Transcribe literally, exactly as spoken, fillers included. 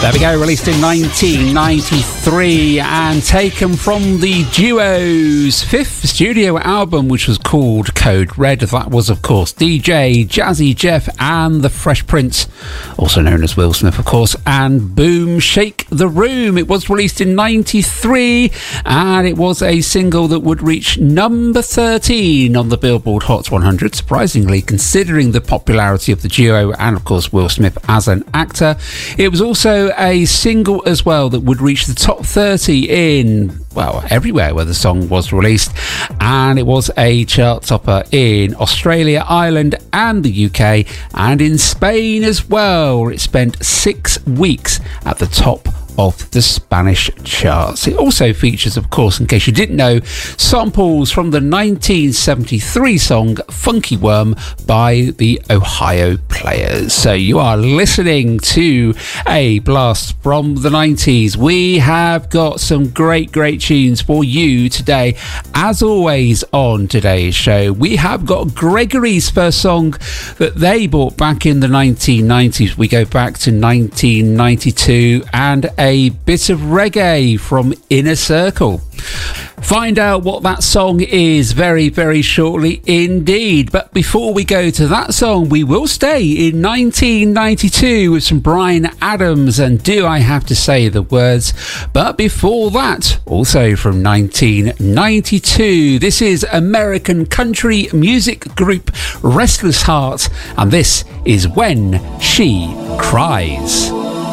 There we go, released in nineteen ninety-three and taken from the duo's fifth studio album, which was called Code Red. That was, of course, D J Jazzy Jeff and the Fresh Prince, also known as Will Smith, of course, and Boom Shake the Room. It was released in ninety-three and it was a single that would reach number thirteen on the Billboard Hot one hundred, surprisingly, considering the popularity of the duo and, of course, Will Smith as an actor. It was also a single as well that would reach the top thirty in, well, everywhere where the song was released, and it was a chart topper in Australia, Ireland and the U K, and in Spain as well. It spent six weeks at the top of the Spanish charts. It also features, of course, in case you didn't know, samples from the nineteen seventy-three song Funky Worm by the Ohio Players. So you are listening to a blast from the nineties. We have got some great, great tunes for you today. As always on today's show, we have got Gregory's first song that they bought back in the nineteen nineties. We go back to nineteen ninety-two and a A bit of reggae from Inner Circle. Find out what that song is very, very shortly indeed. But before we go to that song, we will stay in nineteen ninety-two with some Bryan Adams and Do I Have to Say the Words. But before that, also from nineteen ninety-two, this is American country music group Restless Heart, and this is When She Cries.